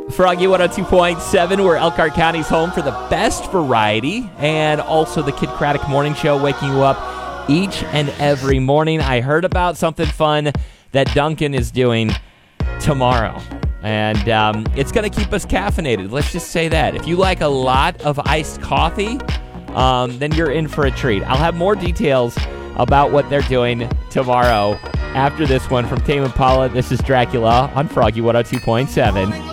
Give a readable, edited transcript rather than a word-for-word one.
Froggy 102.7, we're Elkhart County's home for the best variety, and also the Kid Craddock Morning Show, waking you up each and every morning. I heard about something fun that Dunkin' is doing tomorrow, and it's going to keep us caffeinated. Let's just say that. If you like a lot of iced coffee, then you're in for a treat. I'll have more details about what they're doing tomorrow after this one from Tame Impala. This is Dracula on Froggy 102.7.